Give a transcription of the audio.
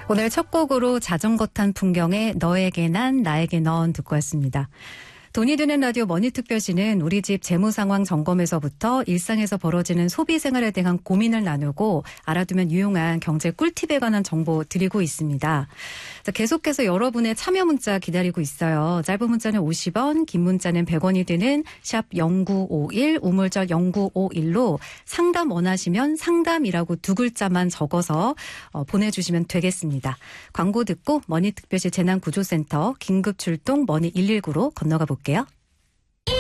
오늘 첫 곡으로 자전거 탄 풍경에 너에게 난 나에게 넌 듣고 왔습니다. 돈이 드는 라디오 머니특별시는 우리 집 재무 상황 점검에서부터 일상에서 벌어지는 소비 생활에 대한 고민을 나누고 알아두면 유용한 경제 꿀팁에 관한 정보 드리고 있습니다. 계속해서 여러분의 참여 문자 기다리고 있어요. 짧은 문자는 50원, 긴 문자는 100원이 드는 샵 0951, 우물절 0951로 상담 원하시면 상담이라고 두 글자만 적어서 보내주시면 되겠습니다. 광고 듣고 머니특별시 재난구조센터 긴급출동 머니 119로 건너가 볼게요.